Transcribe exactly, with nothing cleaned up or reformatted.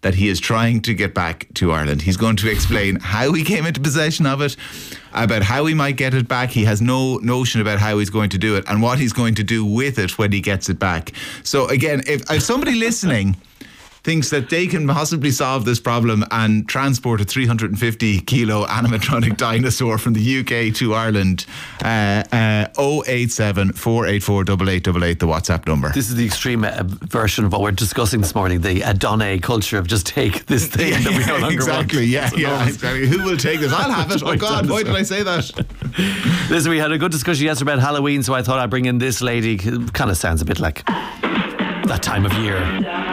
that he is trying to get back to Ireland. He's going to explain how he came into possession of it, about how he might get it back. He has no notion about how he's going to do it and what he's going to do with it when he gets it back. So again, if, if somebody listening thinks that they can possibly solve this problem and transport a three hundred fifty kilo animatronic dinosaur from the U K to Ireland, uh, uh, oh eight seven, four eight four, eight eight eight eight, the WhatsApp number. This is the extreme uh, version of what we're discussing this morning, the Adonai culture of just take this thing yeah, that we no longer exactly, want. Yeah, yeah, exactly. Who will take this? I'll have it. Oh God, why did I say that? Listen, we had a good discussion yesterday about Halloween, so I thought I'd bring in this lady. Kind of sounds a bit like that time of year.